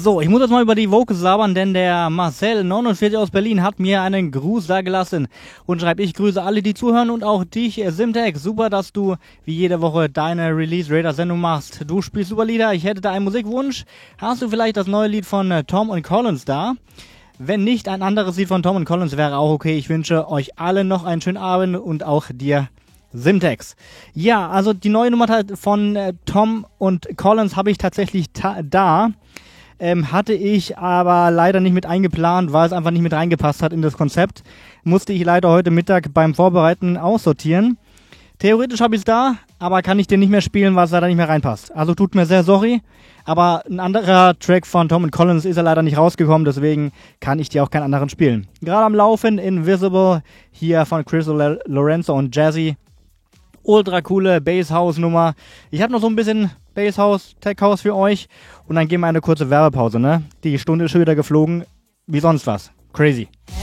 So, ich muss jetzt mal über die Vocals labern, denn der Marcel49 aus Berlin hat mir einen Gruß da gelassen und schreibt, ich grüße alle, die zuhören und auch dich, Simtex. Super, dass du wie jede Woche deine Release-Radar-Sendung machst. Du spielst super Lieder, ich hätte da einen Musikwunsch. Hast du vielleicht das neue Lied von Tom und Collins da? Wenn nicht, ein anderes Lied von Tom und Collins wäre auch okay. Ich wünsche euch allen noch einen schönen Abend und auch dir, Simtex. Ja, also die neue Nummer von Tom und Collins habe ich tatsächlich da. Hatte ich aber leider nicht mit eingeplant, weil es einfach nicht mit reingepasst hat in das Konzept. Musste ich leider heute Mittag beim Vorbereiten aussortieren. Theoretisch habe ich es da, aber kann ich den nicht mehr spielen, weil es leider nicht mehr reinpasst. Also tut mir sehr sorry, aber ein anderer Track von Tom und Collins ist ja leider nicht rausgekommen, deswegen kann ich dir auch keinen anderen spielen. Gerade am Laufen Invisible, hier von Chris Lorenzo und Jazzy. Ultra coole Basshouse-Nummer. Ich habe noch so ein bisschen Basshouse, Tech House für euch und dann gehen wir eine kurze Werbepause, ne? Die Stunde ist schon wieder geflogen, wie sonst was. Crazy.